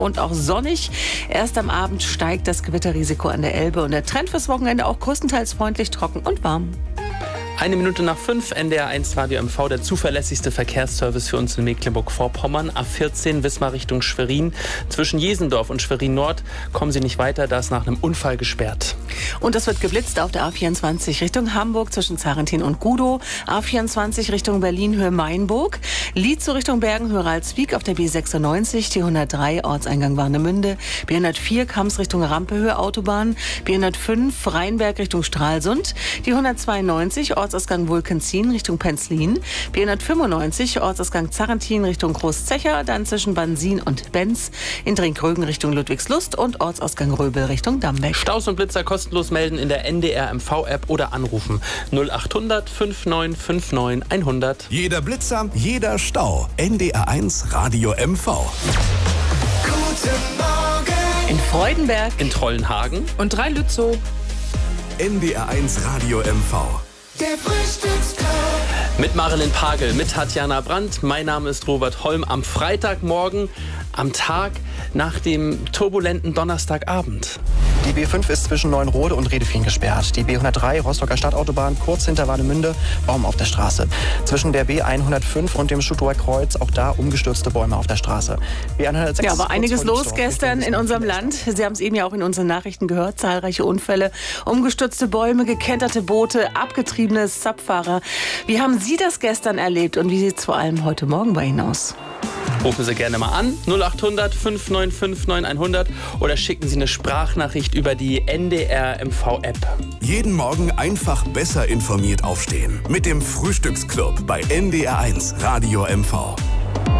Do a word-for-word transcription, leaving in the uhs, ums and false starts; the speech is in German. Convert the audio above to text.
und auch sonnig. Erst am Abend steigt das Gewitterrisiko an der Elbe und der Trend fürs Wochenende auch größtenteils freundlich, trocken und warm. Eine Minute nach fünf, N D R eins Radio M V, der zuverlässigste Verkehrsservice für uns in Mecklenburg-Vorpommern. A vierzehn, Wismar Richtung Schwerin. Zwischen Jesendorf und Schwerin Nord kommen Sie nicht weiter, da ist nach einem Unfall gesperrt. Und es wird geblitzt auf der A vierundzwanzig Richtung Hamburg zwischen Zarentin und Gudow. A vierundzwanzig Richtung Berlin, Höhe Mainburg. Lietzow Richtung Bergen, Höhe Ralswiek auf der B sechsundneunzig. T hundertdrei, Ortseingang Warnemünde. B hundertvier, Kams Richtung Rampe, Höhe Autobahn. B hundertfünf, Rheinberg Richtung Stralsund. Die hundertzweiundneunzig, Ortsausgang Vulkenzin Richtung Penzlin. B hundertfünfundneunzig, Ortsausgang Zarentin Richtung Großzecher. Dann zwischen Bansin und Benz. In Drinkrögen Richtung Ludwigslust und Ortsausgang Röbel Richtung Dambeck. Staus und Blitzer kostenlos melden in der N D R M V-App oder anrufen null acht hundert fünfundneunzig neunundfünfzig hundert. Jeder Blitzer, jeder Stau. N D R eins Radio M V. Guten Morgen. In Freudenberg. In Trollenhagen. Und Drei-Lützow. N D R eins Radio M V. Der Frühstücksclub. Mit Marilyn Pagel, mit Tatjana Brandt. Mein Name ist Robert Holm. Am Freitagmorgen, am Tag nach dem turbulenten Donnerstagabend. Die B fünf ist zwischen Neuenrode und Redefien gesperrt. Die B hundertdrei, Rostocker Stadtautobahn, kurz hinter Warnemünde, Baum auf der Straße. Zwischen der B hundertfünf und dem Schutower Kreuz, auch da umgestürzte Bäume auf der Straße. B hundertsechs, ja, war einiges los Lützow, gestern in unserem Land. Sie haben es eben ja auch in unseren Nachrichten gehört. Zahlreiche Unfälle, umgestürzte Bäume, gekenterte Boote, abgetriebene Zapfahrer. Wie haben Sie das gestern erlebt und wie sieht es vor allem heute Morgen bei Ihnen aus? Rufen Sie gerne mal an, null acht hundert fünfundneunzig neunundfünfzig hundert oder schicken Sie eine Sprachnachricht über die N D R M V-App. Jeden Morgen einfach besser informiert aufstehen. Mit dem Frühstücksclub bei N D R eins Radio M V.